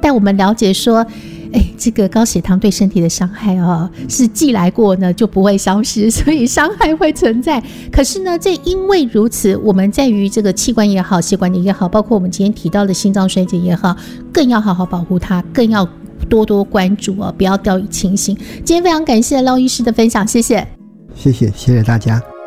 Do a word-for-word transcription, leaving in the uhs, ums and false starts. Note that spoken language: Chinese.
带我们了解说，哎，这个高血糖对身体的伤害哦，是既来过呢就不会消失，所以伤害会存在。可是呢，这因为如此，我们在于这个器官也好，血管炎也好，包括我们今天提到的心脏衰竭也好，更要好好保护它，更要多多关注哦，不要掉以轻心。今天非常感谢廖医师的分享，谢谢， 谢谢，谢谢大家。